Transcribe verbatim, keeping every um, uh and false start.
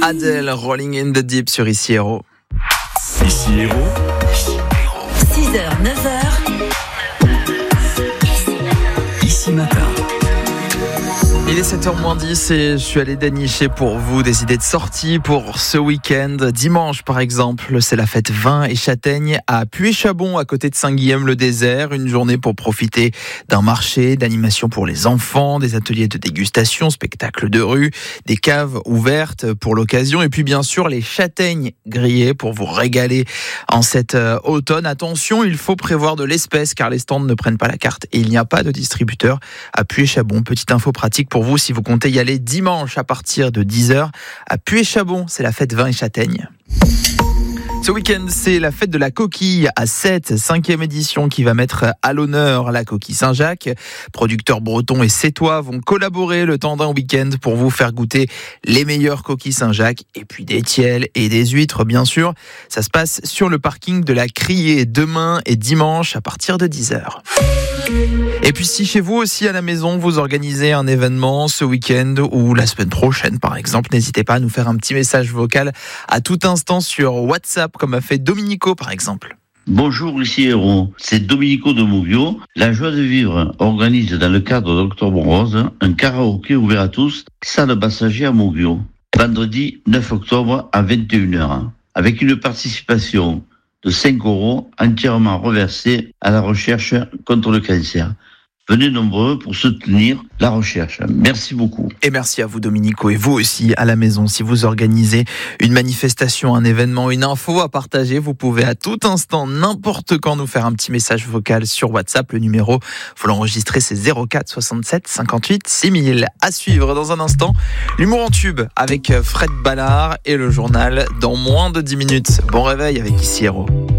Adele, Rolling in the Deep sur Ici Héros. Ici Héros. six heures, neuf heures. Ici Matin. Il est sept heures moins dix et je suis allé dénicher pour vous des idées de sortie pour ce week-end. Dimanche, par exemple, c'est la fête vin et châtaigne à Puy-et-Chabon, à côté de Saint-Guillaume-le-Désert. Une journée pour profiter d'un marché, d'animation pour les enfants, des ateliers de dégustation, spectacles de rue, des caves ouvertes pour l'occasion. Et puis, bien sûr, les châtaignes grillées pour vous régaler en cet automne. Attention, il faut prévoir de l'espèce car les stands ne prennent pas la carte et il n'y a pas de distributeur à Puy-et-Chabon. Petite info pratique pour vous si vous comptez y aller dimanche à partir de dix heures à Puy-et-Chabon. C'est la fête vin et châtaigne. Ce week-end, c'est la fête de la coquille à Sète, cinquième édition qui va mettre à l'honneur la coquille Saint-Jacques. Producteurs bretons et sétois vont collaborer le temps d'un week-end pour vous faire goûter les meilleures coquilles Saint-Jacques et puis des tiels et des huîtres, bien sûr. Ça se passe sur le parking de la Criée demain et dimanche à partir de dix heures. Et puis si chez vous aussi à la maison, vous organisez un événement ce week-end ou la semaine prochaine par exemple, n'hésitez pas à nous faire un petit message vocal à tout instant sur WhatsApp comme a fait Dominico par exemple. Bonjour, ici Héros, c'est Dominico de Mouvio. La Joie de Vivre organise dans le cadre d'Octobre Rose un karaoké ouvert à tous, salle passager à Mouvio, vendredi neuf octobre à vingt et une heures, avec une participation de cinq euros entièrement reversés à la recherche contre le cancer. Venez nombreux pour soutenir la recherche. Merci beaucoup. Et merci à vous Dominico et vous aussi à la maison. Si vous organisez une manifestation, un événement, une info à partager, vous pouvez à tout instant, n'importe quand, nous faire un petit message vocal sur WhatsApp. Le numéro, faut l'enregistrer, c'est zéro quatre soixante-sept cinquante-huit six mille. À suivre dans un instant, l'humour en tube avec Fred Ballard et le journal dans moins de dix minutes. Bon réveil avec Ici Héros.